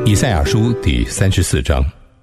以赛亚书第34章。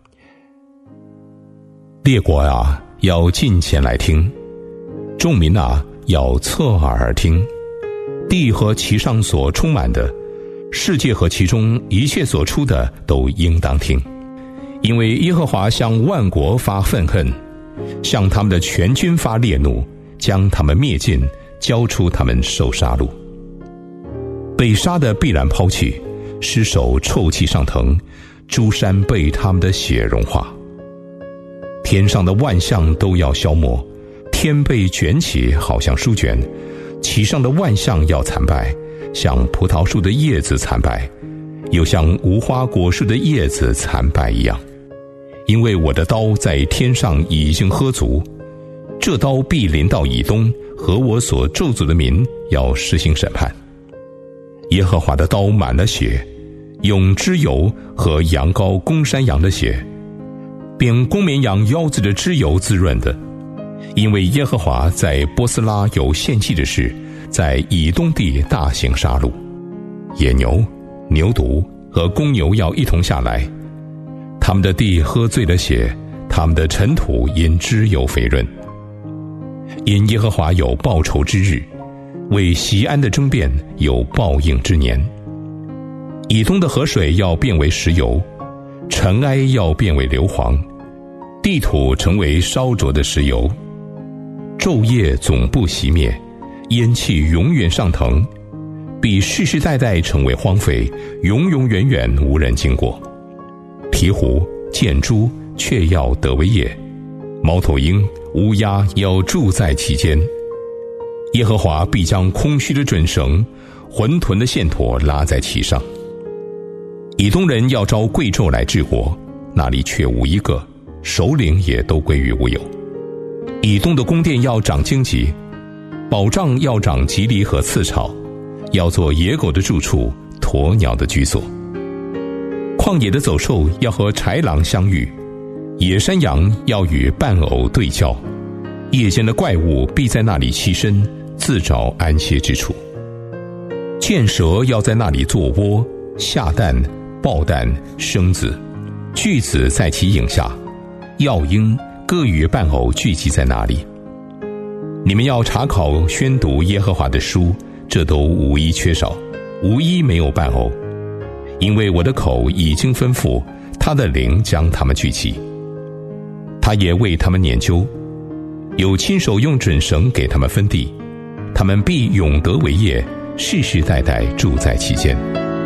列国啊，要近前来听；众民啊，要侧耳而听。地和其上所充满的，世界和其中一切所出的，都应当听。因为耶和华向万国发愤恨，向他们的全军发烈怒，将他们灭尽，交出他们受杀戮。被杀的必然抛弃，尸首臭气上腾，诸山被他们的血融化。天上的万象都要消没，天被卷起，好像书卷，其上的万象要残败，像葡萄树的叶子残败，又像无花果树的叶子残败一样。因为我的刀在天上已经喝足，这刀必临到以东和我所咒诅的民，要施行审判。耶和华的刀满了血，用脂油和羊羔公山羊的血，并公绵羊腰子的脂油滋润的。因为耶和华在波斯拉有献祭的事，在以东地大行杀戮，野牛、牛犊和公牛要一同下来，他们的地喝醉了血，他们的尘土因脂油肥润。因耶和华有报仇之日，为锡安的争辩有报应之年。以东的河水要变为石油，尘埃要变为硫磺，地土成为烧灼的石油。昼夜总不熄灭，烟气永远上腾，必世世代代成为荒废，永永远远无人经过。鹈鹕、箭猪却要得为业，猫头鹰、乌鸦要住在其间。耶和华必将空虚的准绳、浑沌的线砣拉在其上。以东人要招贵胄来治国，那里却无一个，首领也都归于无有。以东的宫殿要长荆棘，保障要长棘藜和刺草，要做野狗的住处，鸵鸟的居所。旷野的走兽要和豺狼相遇，野山羊要与伴偶对叫，夜间的怪物必在那里栖身，自找安歇之处。箭蛇要在那里做窝，下蛋、抱蛋、生子，巨子在其影下，药鹰各与伴偶聚集在那里。你们要查考宣读耶和华的书，这都无一缺少，无一没有伴偶。因为我的口已经吩咐，他的灵将他们聚集。他也为他们研究，有亲手用准绳给他们分地，他们必永得为业，世世代代住在其间。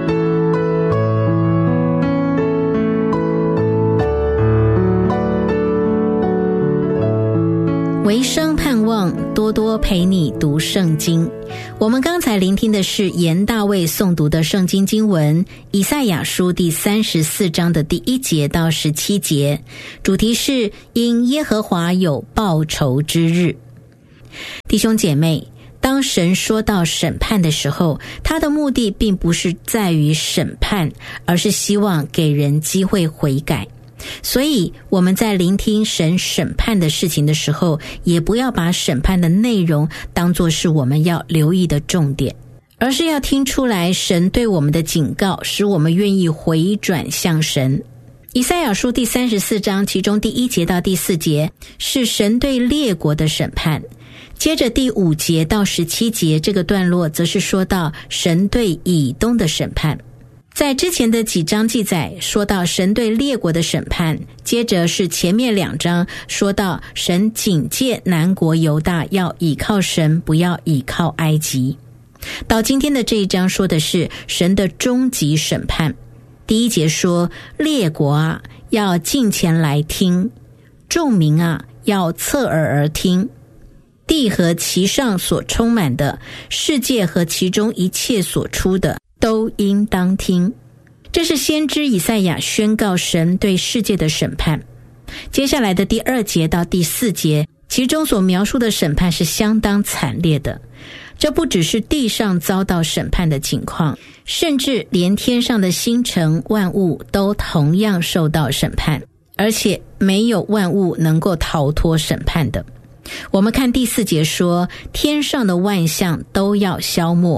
唯生盼望，多多陪你读圣经。我们刚才聆听的是严大卫诵读的圣经经文，以赛亚书第34章的第1节到17节，主题是因耶和华有报仇之日。弟兄姐妹，当神说到审判的时候，他的目的并不是在于审判，而是希望给人机会悔改。所以我们在聆听神审判的事情的时候，也不要把审判的内容当作是我们要留意的重点，而是要听出来神对我们的警告，使我们愿意回转向神。以赛亚书第34章其中第1节到第4节是神对列国的审判，接着第5节到17节这个段落则是说到神对以东的审判。在之前的几章记载说到神对列国的审判，接着是前面2章说到神警戒南国犹大要倚靠神，不要倚靠埃及。到今天的这一章说的是神的终极审判。第1节说，列国啊，要近前来听；众民啊，要侧耳而听。地和其上所充满的，世界和其中一切所出的，都应当听。这是先知以赛亚宣告神对世界的审判。接下来的第2节到第4节，其中所描述的审判是相当惨烈的。这不只是地上遭到审判的情况，甚至连天上的星辰万物都同样受到审判，而且没有万物能够逃脱审判的。我们看第4节说，天上的万象都要消没，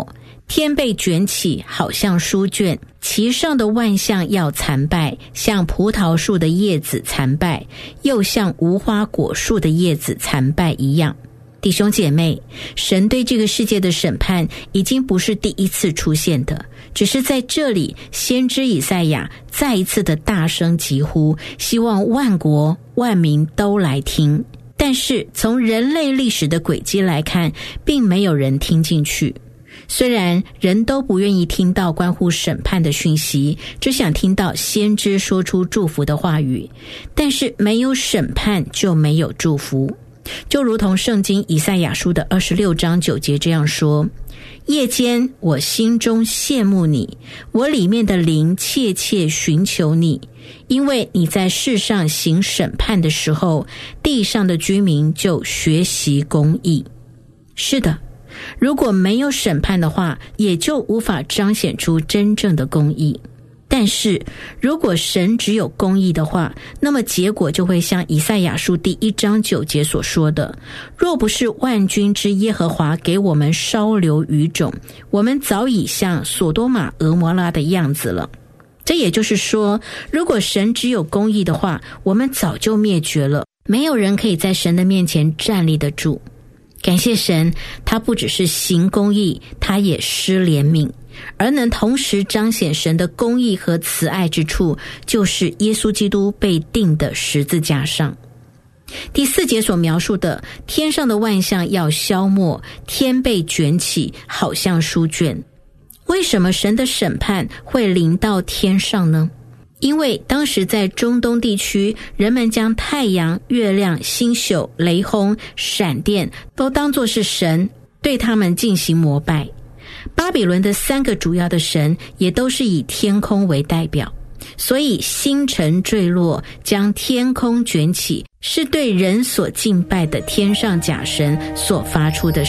天被卷起，好像书卷，其上的万象要残败，像葡萄树的叶子残败，又像无花果树的叶子残败一样。弟兄姐妹，神对这个世界的审判已经不是第一次出现的，只是在这里先知以赛亚再一次的大声疾呼，希望万国万民都来听。但是从人类历史的轨迹来看，并没有人听进去。虽然人都不愿意听到关乎审判的讯息，只想听到先知说出祝福的话语，但是没有审判就没有祝福。就如同圣经以赛亚书的26章9节这样说，夜间我心中羡慕你，我里面的灵切切寻求你，因为你在世上行审判的时候，地上的居民就学习公义。是的，如果没有审判的话，也就无法彰显出真正的公义。但是如果神只有公义的话，那么结果就会像以赛亚书第1章9节所说的，若不是万军之耶和华给我们稍留余种，我们早已像所多玛俄摩拉的样子了。这也就是说，如果神只有公义的话，我们早就灭绝了，没有人可以在神的面前站立得住。感谢神，他不只是行公义，他也施怜悯，而能同时彰显神的公义和慈爱之处，就是耶稣基督被钉的十字架上。第4节所描述的天上的万象要消没，天被卷起，好像书卷。为什么神的审判会临到天上呢？因为当时在中东地区，人们将太阳、月亮、星宿、雷轰、闪电都当作是神，对他们进行膜拜。巴比伦的3个主要的神也都是以天空为代表，所以星辰坠落，将天空卷起，是对人所敬拜的天上假神所发出的